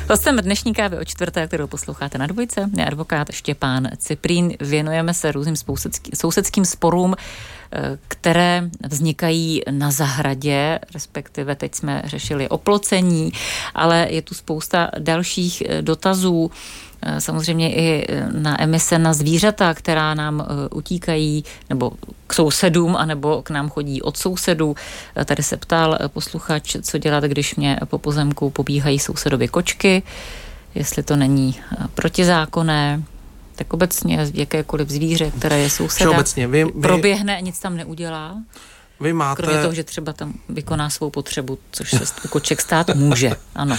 Hostem dnešní kávy o čtvrté, kterou posloucháte na Dvojce, je advokát Štěpán Ciprín. Věnujeme se různým sousedským sporům, které vznikají na zahradě, respektive teď jsme řešili oplocení, ale je tu spousta dalších dotazů, samozřejmě i na emise na zvířata, která nám utíkají nebo k sousedům, anebo k nám chodí od sousedů. Tady se ptal posluchač, co dělat, když mě po pozemku pobíhají sousedovi kočky, jestli to není protizákonné. Tak obecně jakékoliv zvíře, které je souseda, proběhne a nic tam neudělá. Vy máte... Kromě toho, že třeba tam vykoná svou potřebu, což se u koček stát může, ano.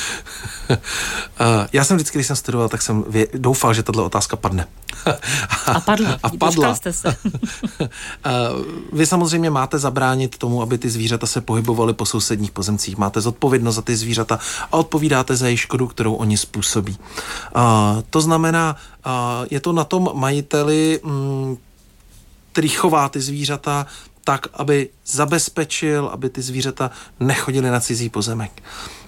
Já jsem vždycky, když jsem studoval, tak jsem doufal, že tato otázka padne. A padla. Dočkal jste se. Vy samozřejmě máte zabránit tomu, aby ty zvířata se pohybovaly po sousedních pozemcích. Máte zodpovědnost za ty zvířata a odpovídáte za jejich škodu, kterou oni způsobí. To znamená, je to na tom majiteli, který chová ty zvířata, tak, aby zabezpečil, aby ty zvířata nechodily na cizí pozemek.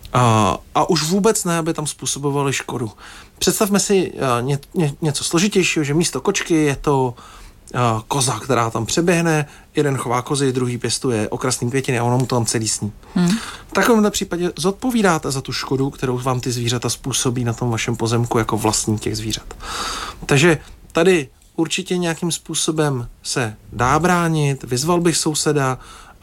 A už vůbec ne, aby tam způsobovali škodu. Představme si něco složitějšího, že místo kočky je to koza, která tam přeběhne, jeden chová kozy, druhý pěstuje okrasný květiny a ono mu to tam celý sní. V takovémhle případě zodpovídáte za tu škodu, kterou vám ty zvířata způsobí na tom vašem pozemku jako vlastník těch zvířat. Takže tady určitě nějakým způsobem se dá bránit, vyzval bych souseda,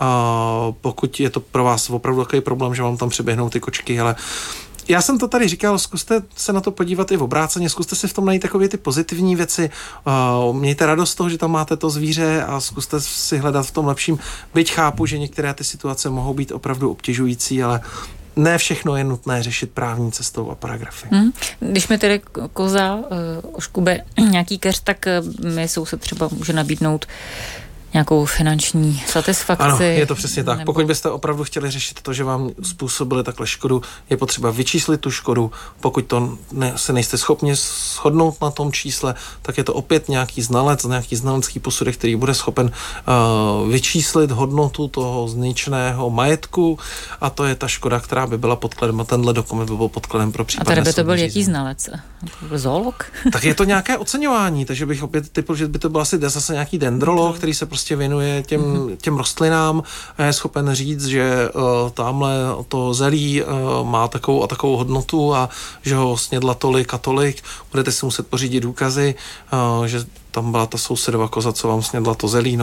pokud je to pro vás opravdu takový problém, že vám tam přeběhnou ty kočky, ale já jsem to tady říkal, zkuste se na to podívat i v obráceně, zkuste si v tom najít takové ty pozitivní věci, mějte radost z toho, že tam máte to zvíře a zkuste si hledat v tom lepším, byť chápu, že některé ty situace mohou být opravdu obtěžující, ale ne všechno je nutné řešit právní cestou a paragrafy. Když mi tedy koza oškube nějaký keř, tak mi soused třeba může nabídnout nějakou finanční satisfakci. Ano, je to přesně tak. Nebo... Pokud byste opravdu chtěli řešit to, že vám způsobili takhle škodu, je potřeba vyčíslit tu škodu. Pokud to se nejste schopni shodnout na tom čísle, tak je to opět nějaký znalec, nějaký znalecký posudek, který bude schopen vyčíslit hodnotu toho zničeného majetku a to je ta škoda, která by byla podkladem a tenhle dokument by byl podkladem pro případné. A tady by to byl jaký znalec? Zoolog? Tak je to nějaké oceňování, takže bych opět typl, že by to byl asi zase nějaký dendrolog, který se prostě věnuje těm rostlinám a je schopen říct, že tamhle to zelí má takovou a takovou hodnotu a že ho snědla tolik a tolik. Budete si muset pořídit důkazy, že tam byla ta sousedova koza, co vám snědla to zelí,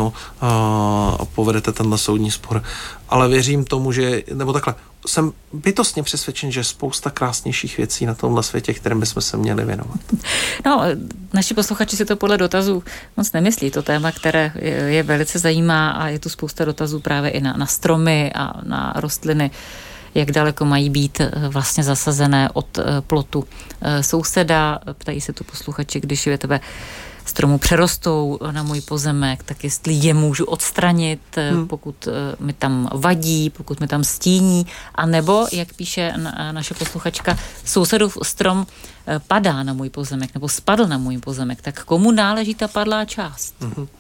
a povedete tenhle soudní spor. Ale věřím tomu, že, nebo takhle, jsem bytostně přesvědčen, že je spousta krásnějších věcí na tomhle světě, kterým bychom se měli věnovat. No, naši posluchači si to podle dotazů moc nemyslí. To téma, které je velice zajímá a je tu spousta dotazů právě i na stromy a na rostliny, jak daleko mají být vlastně zasazené od plotu souseda. Ptají se tu posluchači, když větve stromu přerostou na můj pozemek, tak jestli je můžu odstranit, pokud mi tam vadí, pokud mi tam stíní, a nebo, jak píše naše posluchačka, sousedův strom padá na můj pozemek, nebo spadl na můj pozemek, tak komu náleží ta padlá část?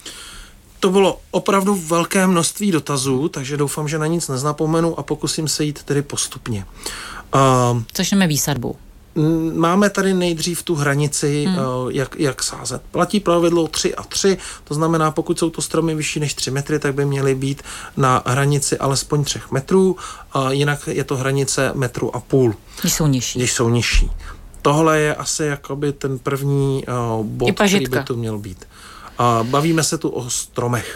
To bylo opravdu velké množství dotazů, takže doufám, že na nic nezapomenu a pokusím se jít tedy postupně. Začneme výsadbou. Máme tady nejdřív tu hranici, jak sázet. Platí pravidlo 3 a 3, to znamená, pokud jsou to stromy vyšší než 3 metry, tak by měly být na hranici alespoň 3 metrů, jinak je to hranice 1,5 metru. Když jsou nižší. Tohle je asi jakoby ten první bod, který by tu měl být. Bavíme se tu o stromech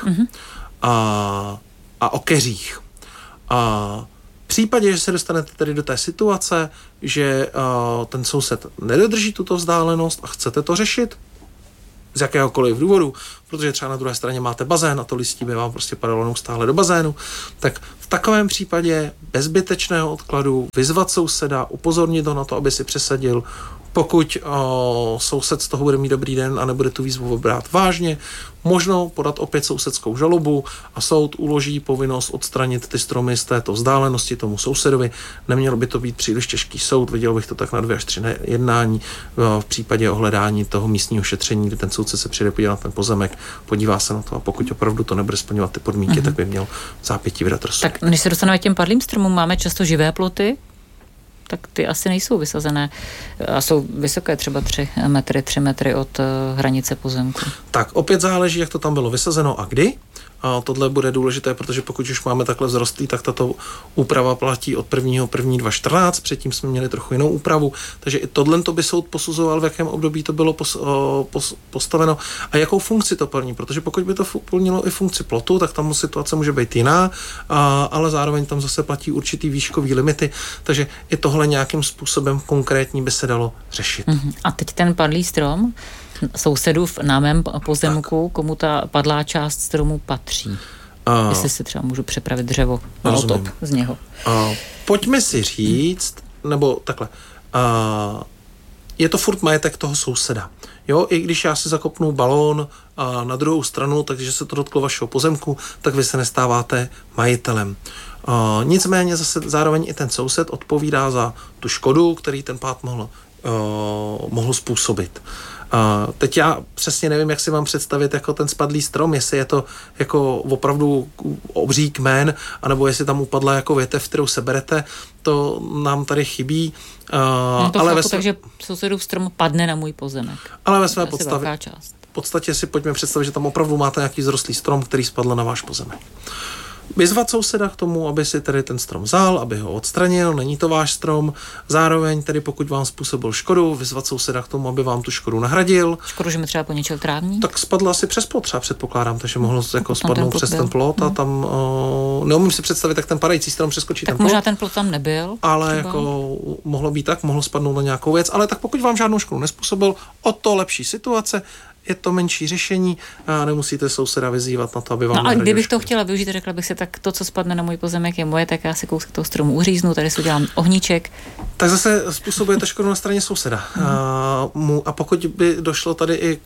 a o keřích. V případě, že se dostanete tedy do té situace, že ten soused nedodrží tuto vzdálenost a chcete to řešit z jakéhokoliv důvodu, protože třeba na druhé straně máte bazén a to listí by vám prostě padalo neustále do bazénu, tak v takovém případě bez zbytečného odkladu vyzvat souseda, upozornit ho na to, aby si přesadil. Pokud soused z toho bude mít dobrý den a nebude tu výzvu brát vážně, možno podat opět sousedskou žalobu a soud uloží povinnost odstranit ty stromy z této vzdálenosti tomu sousedovi. Nemělo by to být příliš těžký soud, viděl bych to tak na 2 až 3 jednání v případě ohledání toho místního šetření, kdy ten soudce se přijde podívat na ten pozemek, podívá se na to a pokud opravdu to nebude splňovat ty podmínky, tak by měl v zápětí vydat rozsudek. Tak než se dostaneme k těm padlým stromům, máme často živé ploty? tak ty asi nejsou vysazené a jsou vysoké třeba 3 metry od hranice pozemku. Tak opět záleží, jak to tam bylo vysazeno a kdy. A tohle bude důležité, protože pokud už máme takhle vzrostlý, tak tato úprava platí od 1.1.2014, předtím jsme měli trochu jinou úpravu, takže i tohle by soud posuzoval, v jakém období to bylo postaveno a jakou funkci to plní, protože pokud by to plnilo i funkci plotu, tak tam situace může být jiná, ale zároveň tam zase platí určitý výškový limity, takže i tohle nějakým způsobem konkrétní by se dalo řešit. A teď ten padlý strom, sousedů na mém pozemku, komu ta padlá část stromu patří. Jestli si třeba můžu přepravit dřevo na otop z něho. Pojďme si říct, nebo takhle, je to furt majetek toho souseda. Jo, i když já si zakopnu balón na druhou stranu, takže se to dotklo vašeho pozemku, tak vy se nestáváte majitelem. Nicméně zase zároveň i ten soused odpovídá za tu škodu, který ten pád mohl způsobit. Teď já přesně nevím, jak si mám představit jako ten spadlý strom, jestli je to jako opravdu obří kmen, anebo jestli tam upadla jako větev, kterou seberete, to nám tady chybí. Ale takže sousedův strom padne na můj pozemek. Ale ve své podstatě si pojďme představit, že tam opravdu máte nějaký zrostlý strom, který spadl na váš pozemek. Vyzvat souseda k tomu, aby si tedy ten strom vzal, aby ho odstranil, není to váš strom. Zároveň tedy pokud vám způsobil škodu, vyzvat souseda k tomu, aby vám tu škodu nahradil. Škodu, že mi třeba poničil trávník? Tak spadla asi přes plot, třeba předpokládám, takže mohlo jako spadnout přes ten plot a tam neumím si představit, jak ten padající strom přeskočí ten plot. Tak možná ten plot tam nebyl. Ale třeba. Jako mohlo být tak, mohlo spadnout na nějakou věc, ale tak pokud vám žádnou škodu nezpůsobil, o to lepší situace. Je to menší řešení a nemusíte souseda vyzývat na to, aby vám... No a kdybych to chtěla využít, řekla bych si, tak to, co spadne na můj pozemek, je moje, tak já si kousek toho stromu uříznu, tady si udělám ohníček. Tak zase způsobujete škodu na straně souseda. A pokud by došlo tady i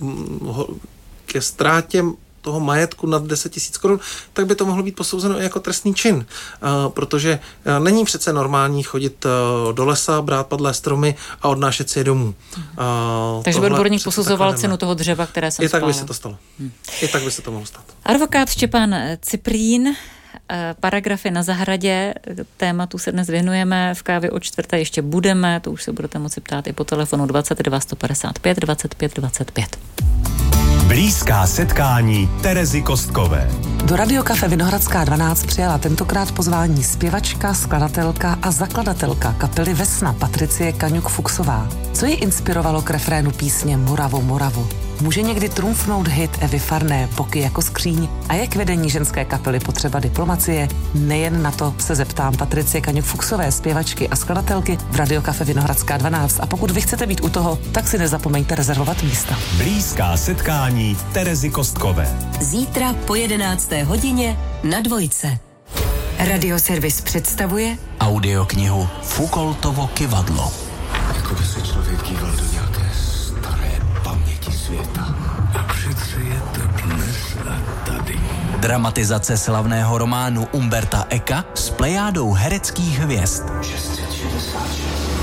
ke ztrátě toho majetku nad 10 000 korun, tak by to mohlo být posouzeno i jako trestný čin, protože není přece normální chodit do lesa, brát padlé stromy a odnášet si je domů. Takže by odborník posuzoval cenu toho dřeva, které jsem spálil. I tak by se to stalo. I tak by se to mohlo stát. Advokát Štěpán Cyprín, paragrafy na zahradě, tématu se dnes věnujeme, v kávě o 4. ještě budeme, to už se budete moci ptát i po telefonu 22 155 25 25. Blízká setkání Terezy Kostkové. Do Radiokafe Vinohradská 12 přijala tentokrát pozvání zpěvačka, skladatelka a zakladatelka kapely Vesna Patricie Kaňuk-Fuchsová. Co ji inspirovalo k refrénu písně Moravu, Moravu? Může někdy trumfnout hit Evy Farné Boky jako skříň a je k vedení ženské kapely potřeba diplomacie? Nejen na to se zeptám Patricie Kaňuk-Fuchsové, zpěvačky a skladatelky v Radiokafe Vinohradská 12. A pokud vy chcete být u toho, tak si nezapomeňte rezervovat místa. Blízká setkání Terezy Kostkové. Zítra po 11. hodině na Dvojce. Radioservis představuje audioknihu Foucaultovo kyvadlo. Jako by se člověk díval do nějaké staré paměti světa. A přece je to dnes a tady. Dramatizace slavného románu Umberta Eka s plejádou hereckých hvězd. 666.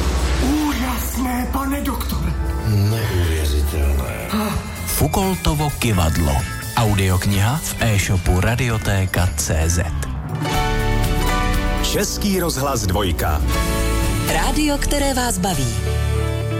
Úžasné, pane doktore. Neuvěřitelné. Foucaultovo kyvadlo. Audiokniha v e-shopu Radiotéka.cz. Český rozhlas 2. rádio, které vás baví.